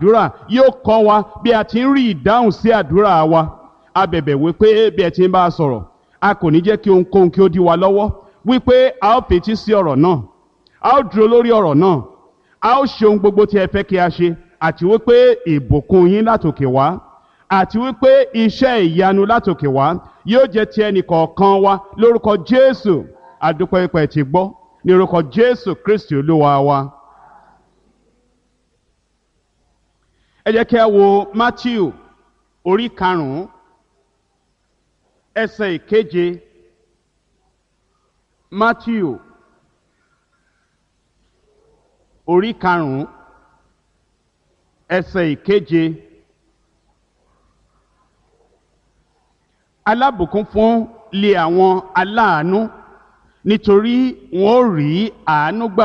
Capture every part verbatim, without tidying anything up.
àdúrà yóò kọ́ wa bí a ti ń rí ìdáhùn sí àdúrà wa. A bẹ̀bẹ̀ wípé bí ẹ ti ń bá a sọ̀rọ̀ a kò ní jẹ́ kí ohunkóhun kí ó dí wa lọ́wọ́, wípé a ó fetí sí ọ̀rọ̀ náà, a ó dúró lórí ọ̀rọ̀ náà, a ó ṣe ohun gbogbo tí ẹ fẹ́ kí a ṣe, àti wípé ìbùkún yín látòkè wá, àti wípé iṣẹ́ ìyanu látòkè wá yóò jẹ́ ti ẹnì kọ̀ọ̀kan wa lórúkọ Jésù. Adúpẹ́ pé ẹ ti gbọ́ ní orúkọ Jésù Kristi Olúwa wa. Ẹ jẹ́ kí a wo Matthew orí karùn-ún ẹsẹ̀ ìkeje. Matthew orí karùn-ún ẹsẹ̀ ìkeje. Alábùkún fún lé àwọn aláàánú, nítorí wọn ó rí àánú gbà.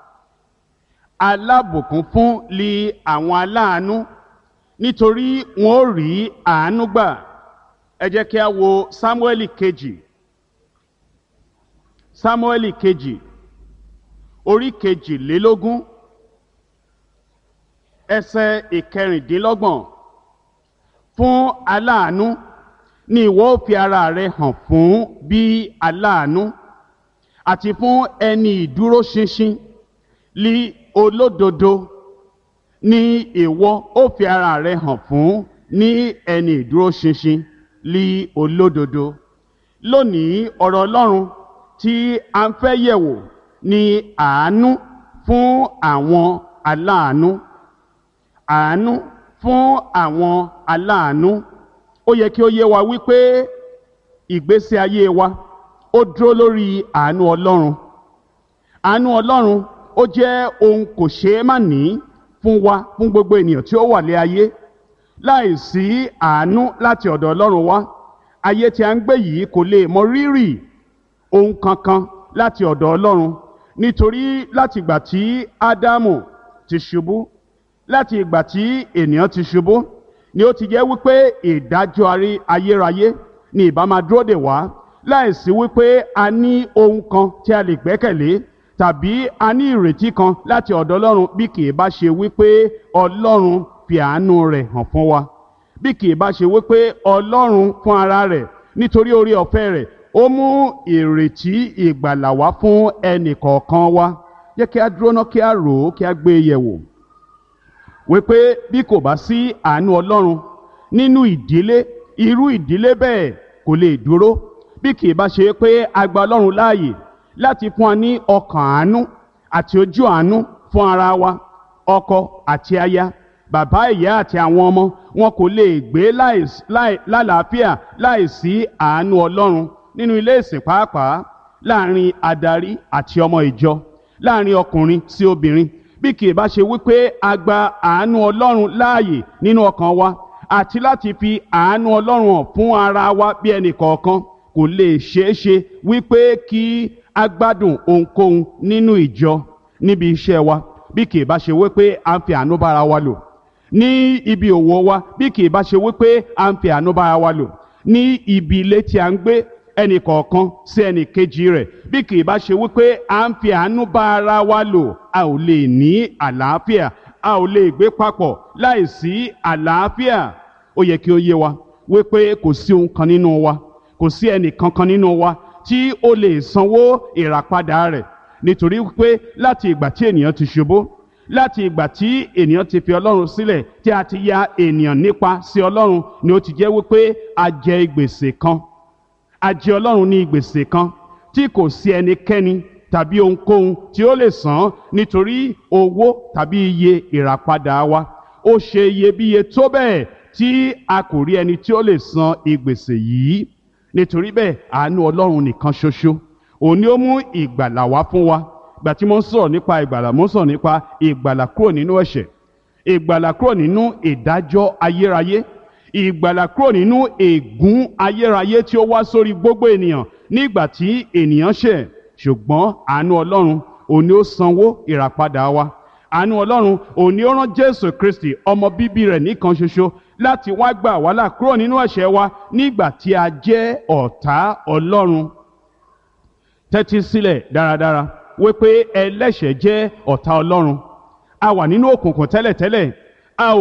Alábùkún fún lé àwọn aláàánú, nítorí wọn ó rí àánú gbà. Ẹ jẹ́ kí a wo Sámúẹ́lì kejì. Sámúẹ́lì kejì orí kejìlélógún ẹsẹ̀ ìkẹrìndínlọ́gbọ̀n. Fún aláàánú ni ìwọ ó fi ara rẹ hàn fún bí aláàánú, àti fún ẹni ìdúróṣinṣin lí olódodo ni ìwọ ó fi ara rẹ hàn fún ní ẹni ìdúróṣinṣin lí olódodo. Lónìí ọ̀rọ̀ Ọlọ́run tí a ń fẹ́ yẹ̀wò ni àánú fún àwọn aláàánú. Àánú fún àwọn aláàánú. Ó yẹ kí ó yé wa wípé ìgbésí ayé wa ó dúró lórí àánú Ọlọ́run. Àánú Ọlọ́run ó jẹ́ ohun kò ṣeé má ní fún wa, fún gbogbo ènìyàn tí ó wà lé ayé. Láìsí àánú láti ọ̀dọ̀ Ọlọ́run wá, ayé tí a ń gbé yìí kò lè mọ rírì ohun kankan láti ọ̀dọ̀ Ọlọ́run. Nítorí láti ìgbà tí Ádámù ti ṣubú, láti ìgbà tí ènìyàn ti ṣubú, ni ó ti jẹ́ wípé ìdájọ́ ayérayé ni ìbá máa dúró dè wá, láìsí wípé a ní ohun kan tí a lè gbẹ́kẹ̀lé tàbí a ní ìrètí kan láti ọ̀dọ̀ Ọlọ́run, bí kì í bá ṣe wípé Ọlọ́run fi àánú rẹ̀ hàn fún wa. Bí kì í bá ṣe wípé Ọlọ́run fún ara rẹ̀ nítorí oore ọ̀fẹ́ rẹ̀ ó mú ìrètí ìgbàlà wá fún ẹnì kọ̀ọ̀kan wa. Jẹ́ kí a dúró ná, kí a rò ó, kí a gbé e yẹ̀wò wípé bí kò bá sí àánú Ọlọ́run nínú ìdílé, irú ìdílé bẹ́ẹ̀ kò lè dúró. Bí kì í bá ṣe pé a gba Ọlọ́run láàyè láti fún wa ní ọkàn àánú àti ojú àánú fún ara wa, ọkọ àti aya, bàbá ìyá àti àwọn ọmọ, wọn kò lè gbé lálàáfíà láìsí àánú Ọlọ́run. Nínú ilé ìsìn pàápàá, láàrin adarí àti ọmọ ìjọ, láàrin ọkùnrin sí obìnrin, bí kì í bá ṣe wípé a gba àánú Ọlọ́run láàyè nínú ọkàn wa àti láti fi àánú Ọlọ́run hàn fún ara wa bí ẹnì kọ̀ọ̀kan, kò lè ṣeé ṣe wípé kí a gbádùn ohunkóhun nínú ìjọ, níbi iṣẹ́ wa, bí kì í bá ṣe wípé a ń fi àánú bára wa lò, ní ibi òwò wa, bí kì í bá ṣe wípé a ń fi àánú bára wa lò, ní ibi ilé tí a ń gbé, ẹnì kọ̀ọ̀kan sí ẹnì kejì rẹ̀, bí kì í bá ṣe wípé a ń fi àánú bá ara wa lò, a ò lè ní àlàáfíà, a ò lè gbé papọ̀ láìsí àlàáfíà. Ó yẹ kí ó yé wa wípé kò sí ohun kan nínú wa, kò sí ẹnì kankan nínú wa tí ó lè sanwó ìràpadà rẹ̀, nítorí wípé láti ìgbà tí ènìyàn ti ṣubú, láti ìgbà tí ènìyàn ti fi Ọlọ́run sílẹ̀, tí a ti ya ènìyàn nípa sí Ọlọ́run, ni ó ti jẹ́ wípé a jẹ gbèsè kan. A jẹ Ọlọ́run ní gbèsè kan tí kò sí ẹnikẹ́ni tàbí ohunkóhun tí ó lè san, nítorí owó tàbí iye ìràpadà wa ó ṣe iyebíye tó bẹ́ẹ̀ tí a kò rí ẹni tí ó lè san ìgbèsè yìí. Nítorí bẹ́ẹ̀ àánú Ọlọ́run nìkan ṣoṣo òun ni ó mú ìgbàlà wá fún wa. Ìgbà tí mo ń sọ̀rọ̀ nípa ìgbàlà, mo ń sọ̀rọ̀ nípa ìgbàlà kúrò nínú ẹ̀ṣẹ̀, ìgbàlà kúrò nínú ìdájọ́ ayérayé, ìgbàlà kúrò nínú ègún ayérayé tí ó wá sórí gbogbo ènìyàn nígbà tí ènìyàn ṣẹ̀. Ṣùgbọ́n àánú Ọlọ́run òun ni ó sanwó ìràpadà wa. Àánú Ọlọ́run òun ni ó rán Jésù Kristi, ọmọ bíbí rẹ̀ nìkan ṣoṣo, láti wá gbà wá là kúrò nínú ẹ̀ṣẹ̀ wa nígbà tí a jẹ́ ọ̀tá Ọlọ́run. Tẹ́tí sílẹ̀ dáradára wípé ẹlẹ́ṣẹ̀ jẹ́ ọ̀tá Ọlọ́run. A wà nínú òkùnkùn tẹ́lẹ̀tẹ́lẹ̀,